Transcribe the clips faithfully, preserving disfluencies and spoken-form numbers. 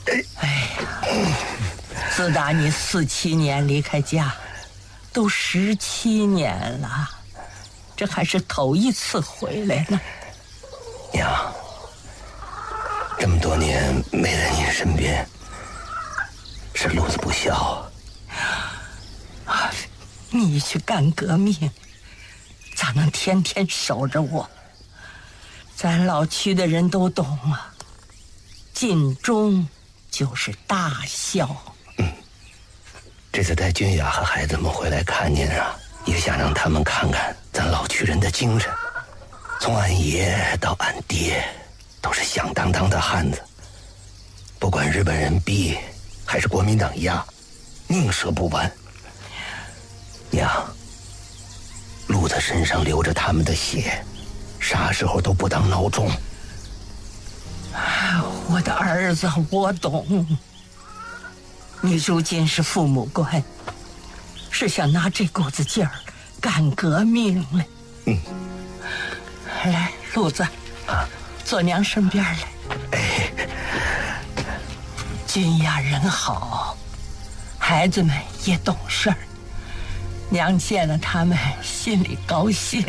哎呀，自打你四七年离开家，都十七年了，这还是头一次回来呢。 娘，这么多年没在您身边，是路子不孝。 啊，你去干革命，咋能天天守着我？咱老区的人都懂啊，尽忠就是大孝。 嗯，这次带君雅和孩子们回来看您啊，也想让他们看看咱老区人的精神。从俺爷到俺爹，都是响当当的汉子，不管日本人逼还是国民党压，宁折不弯。娘，路子身上流着他们的血，啥时候都不当孬种。 我的儿子，我懂。你如今是父母官，是想拿这股子劲儿干革命了。 嗯， 来，路子啊，坐娘身边来。 哎， 君雅人好，孩子们也懂事儿，娘见了他们心里高兴。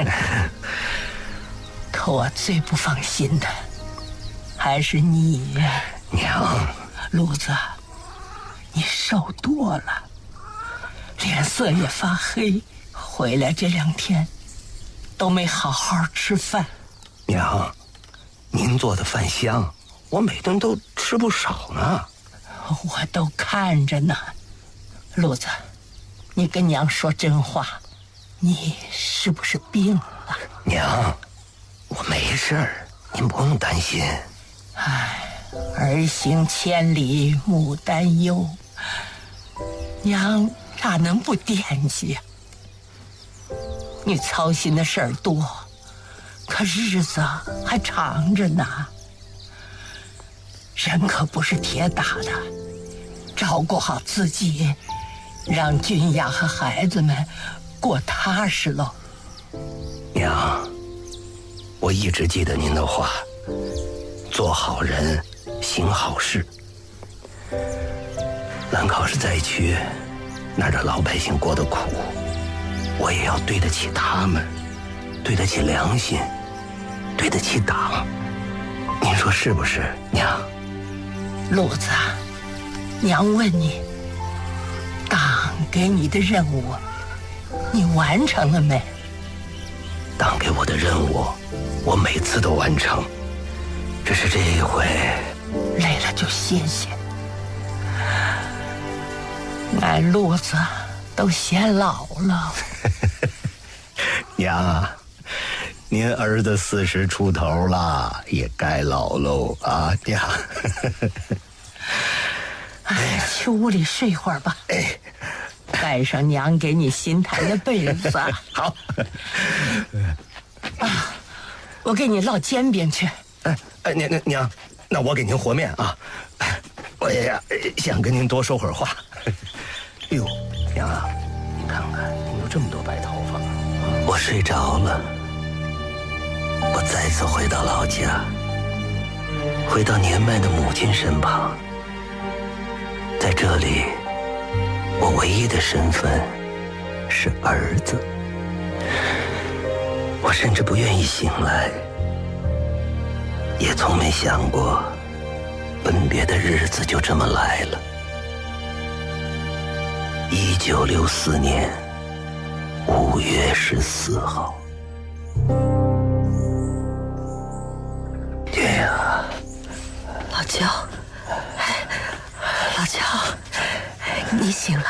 可我最不放心的还是你。 娘， 路子，你瘦多了，脸色也发黑，回来这两天都没好好吃饭。 娘，您做的饭香，我每顿都吃不少呢。 我都看着呢。路子，你跟娘说真话，你是不是病了？ 娘，我没事儿，您不用担心。 唉，儿行千里母担忧，娘哪能不惦记呀？你操心的事儿多，可日子还长着呢。人可不是铁打的，照顾好自己，让君雅和孩子们过踏实喽。 娘，我一直记得您的话，做好人，行好事。兰考是灾区，那儿的老百姓过得苦，我也要对得起他们，对得起良心，对得起党。您说是不是，娘？ 路子，娘问你，党给你的任务，你完成了没？ 党给我的任务，我每次都完成，只是这一回累了就歇歇。俺路子都显老了。 娘啊，您儿子四十出头了，也该老喽啊，娘。 哎，去屋里睡会儿吧。 哎， 盖上娘给你新摊的被子。 好。 啊，我给你烙煎饼去。 哎哎，娘娘，那我给您和面啊。我也呀想跟您多说会儿话。哎呦，娘啊，你看看，你有这么多白头发。我睡着了，我再次回到老家，回到年迈的母亲身旁。在这里，我唯一的身份是儿子。我甚至不愿意醒来，也从没想过分别的日子就这么来了。一九六四年五月十四号。爹呀， 老焦，老焦，你醒了？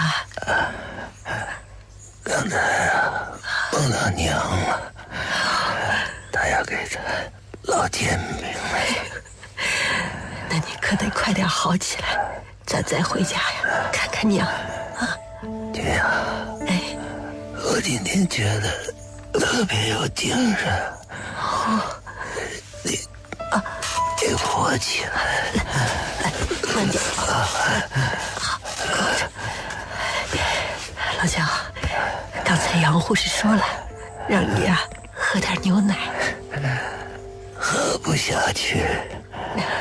刚才啊，碰到娘了，她要给这烙煎饼了。 那你可得快点好起来，咱再回家呀，看看娘啊。 爹呀， 哎， 我今天觉得特别有精神。 哦， 你啊，你扶我起来。 来，慢点。好，够着。老焦，刚才杨护士说了，让你呀、啊、喝点牛奶。 喝不下去。